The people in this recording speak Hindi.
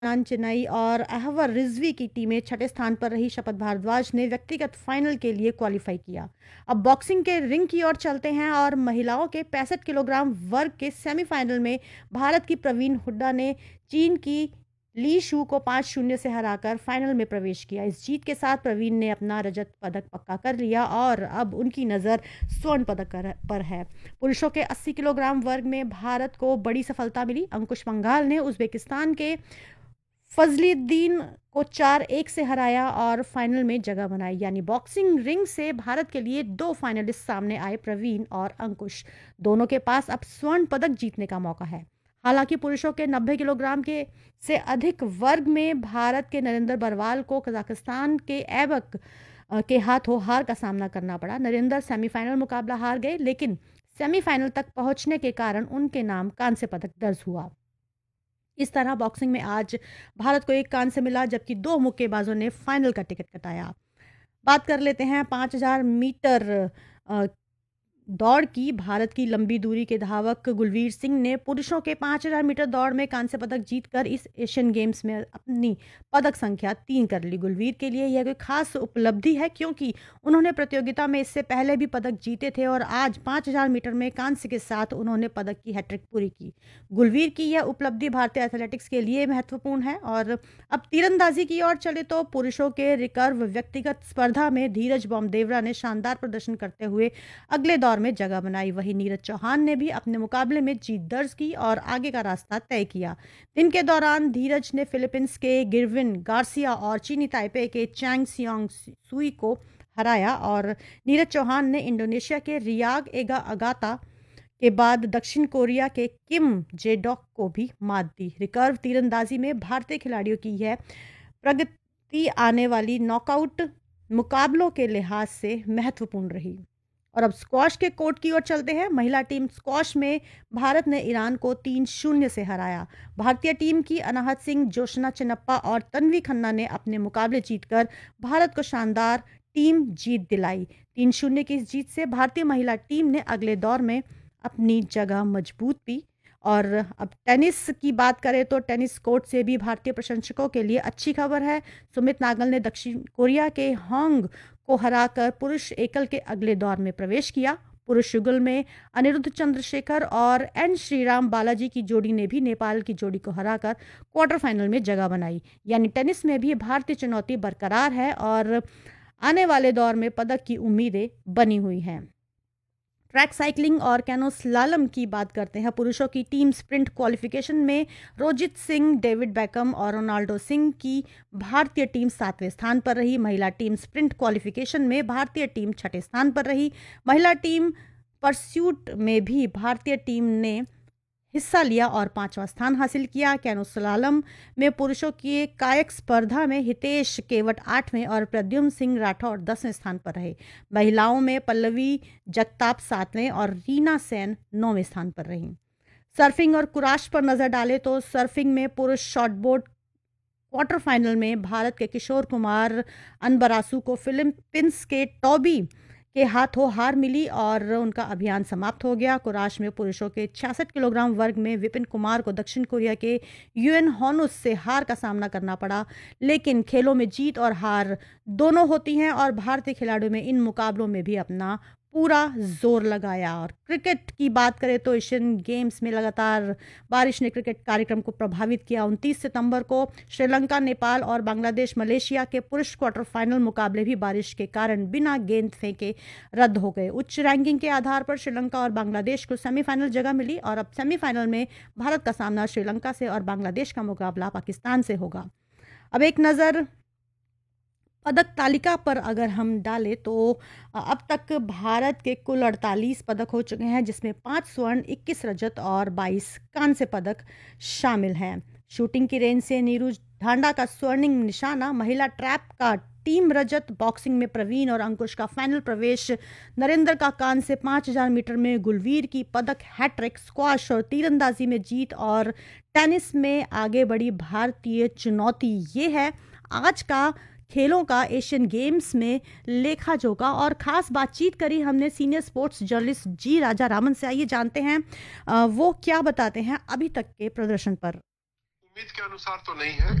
चेन्नई और अहवर रिजवी की टीमें छठे स्थान पर रही। शपथ भारद्वाज ने व्यक्तिगत फाइनल के लिए क्वालिफाई किया। अब बॉक्सिंग के रिंग की ओर चलते हैं और महिलाओं के 65 किलोग्राम वर्ग के सेमीफाइनल में भारत की प्रवीण हुड्डा ने चीन की ली शू को 5-0 से हराकर फाइनल में प्रवेश किया। इस जीत के साथ प्रवीण ने अपना रजत पदक पक्का कर लिया और अब उनकी नज़र स्वर्ण पदक पर है। पुरुषों के 80 किलोग्राम वर्ग में भारत को बड़ी सफलता मिली। अंकुश पंघाल ने उज्बेकिस्तान के फजलीद्दीन को 4-1 से हराया और फाइनल में जगह बनाई। यानी बॉक्सिंग रिंग से भारत के लिए दो फाइनलिस्ट सामने आए, प्रवीण और अंकुश। दोनों के पास अब स्वर्ण पदक जीतने का मौका है। हालांकि पुरुषों के 90 किलोग्राम के से अधिक वर्ग में भारत के नरेंद्र बरवाल को कजाकिस्तान के ऐबक के हाथों हार का सामना करना पड़ा। नरेंद्र सेमीफाइनल मुकाबला हार गए, लेकिन सेमीफाइनल तक पहुंचने के कारण उनके नाम कांस्य पदक दर्ज हुआ। इस तरह बॉक्सिंग में आज भारत को एक कांस्य मिला, जबकि दो मुक्केबाजों ने फाइनल का टिकट कटाया। बात कर लेते हैं 5000 मीटर दौड़ की। भारत की लंबी दूरी के धावक गुलवीर सिंह ने पुरुषों के 5000 मीटर दौड़ में कांस्य पदक जीतकर इस एशियन गेम्स में अपनी पदक संख्या 3 कर ली। गुलवीर के लिए यह कोई खास उपलब्धि है, क्योंकि उन्होंने प्रतियोगिता में इससे पहले भी पदक जीते थे और आज 5000 मीटर में कांस्य के साथ उन्होंने पदक की हैट्रिक पूरी की। गुलवीर की यह उपलब्धि भारतीय एथलेटिक्स के लिए महत्वपूर्ण है। और अब तीरंदाजी की ओर चले तो पुरुषों के रिकर्व व्यक्तिगत स्पर्धा में धीरज बॉम्बदेवरा ने शानदार प्रदर्शन करते हुए अगले दौर में जगह बनाई। वहीं नीरज चौहान ने भी अपने मुकाबले में जीत दर्ज की और आगे का रास्ता तय किया। दिन के दौरान धीरज ने फिलीपींस के गिरविन गार्सिया और चीनी ताइपे के चैंग सियांग सुई को हराया और नीरज चौहान ने इंडोनेशिया के रियाग एगा अगाता के बाद दक्षिण कोरिया के किम जेडॉक को भी मात दी। रिकर्व तीरंदाजी में भारतीय खिलाड़ियों की यह प्रगति आने वाली नॉकआउट मुकाबलों के लिहाज से महत्वपूर्ण रही। और अब स्क्वॉश के कोर्ट की ओर चलते हैं। महिला टीम स्क्वॉश में भारत ने ईरान को 3-0 से हराया। भारतीय टीम की अनाहत सिंह, जोशना चिनप्पा और तन्वी खन्ना ने अपने मुकाबले जीतकर भारत को शानदार टीम जीत दिलाई। 3-0 की इस जीत से भारतीय महिला टीम ने अगले दौर में अपनी जगह मजबूत की। और अब टेनिस की बात करें तो टेनिस कोर्ट से भी भारतीय प्रशंसकों के लिए अच्छी खबर है। सुमित नागल ने दक्षिण कोरिया के होंग को हराकर पुरुष एकल के अगले दौर में प्रवेश किया। पुरुष युगल में अनिरुद्ध चंद्रशेखर और एन श्रीराम बालाजी की जोड़ी ने भी नेपाल की जोड़ी को हराकर क्वार्टर फाइनल में जगह बनाई। यानी टेनिस में भी भारतीय चुनौती बरकरार है और आने वाले दौर में पदक की उम्मीदें बनी हुई हैं। ट्रैक साइकिलिंग और कैनो स्लालम की बात करते हैं। पुरुषों की टीम स्प्रिंट क्वालिफिकेशन में रोजित सिंह, डेविड बैकम और रोनाल्डो सिंह की भारतीय टीम 7वें स्थान पर रही। महिला टीम स्प्रिंट क्वालिफिकेशन में भारतीय टीम 6ठे स्थान पर रही। महिला टीम परस्यूट में भी भारतीय टीम ने हिस्सा लिया और 5वां स्थान हासिल किया। कैनो स्लालम में पुरुषों की कायक स्पर्धा में हितेश केवट 8वें और प्रद्युम्न सिंह राठौर 10वें स्थान पर रहे। महिलाओं में पल्लवी जगताप 7वें और रीना सेन 9वें स्थान पर रहीं। सर्फिंग और कुराश पर नजर डालें तो सर्फिंग में पुरुष शॉर्टबोर्ड क्वार्टर फाइनल में भारत के किशोर कुमार अनबरासू को फिलीपींस के टॉबी के हाथों हार मिली और उनका अभियान समाप्त हो गया। कुराश में पुरुषों के 66 किलोग्राम वर्ग में विपिन कुमार को दक्षिण कोरिया के यूएन होनुस से हार का सामना करना पड़ा। लेकिन खेलों में जीत और हार दोनों होती हैं और भारतीय खिलाड़ियों में इन मुकाबलों में भी अपना पूरा जोर लगाया। और क्रिकेट की बात करें तो एशियन गेम्स में लगातार बारिश ने क्रिकेट कार्यक्रम को प्रभावित किया। 29 सितंबर को श्रीलंका, नेपाल और बांग्लादेश मलेशिया के पुरुष क्वार्टर फाइनल मुकाबले भी बारिश के कारण बिना गेंद फेंके रद्द हो गए। उच्च रैंकिंग के आधार पर श्रीलंका और बांग्लादेश को सेमीफाइनल जगह मिली और अब सेमीफाइनल में भारत का सामना श्रीलंका से और बांग्लादेश का मुकाबला पाकिस्तान से होगा। अब एक नज़र पदक तालिका पर अगर हम डालें तो अब तक भारत के कुल 48 पदक हो चुके हैं, जिसमें 5 स्वर्ण, 21 रजत और 22 कांस्य पदक शामिल हैं। शूटिंग की रेंज से नीरू ढांडा का स्वर्णिम निशाना, महिला ट्रैप का टीम रजत, बॉक्सिंग में प्रवीण और अंकुश का फाइनल प्रवेश, नरेंद्र का कांस्य, 5000 मीटर में गुलवीर की पदक हैट्रिक, स्क्वाश और तीरंदाजी में जीत और टेनिस में आगे बढ़ी भारतीय चुनौती। ये है आज का खेलों का एशियन गेम्स में लेखा जोखा। और खास बातचीत करी हमने सीनियर स्पोर्ट्स जर्नलिस्ट जी राजा रामन से। आइए जानते हैं वो क्या बताते हैं अभी तक के प्रदर्शन पर। उम्मीद के अनुसार तो नहीं है।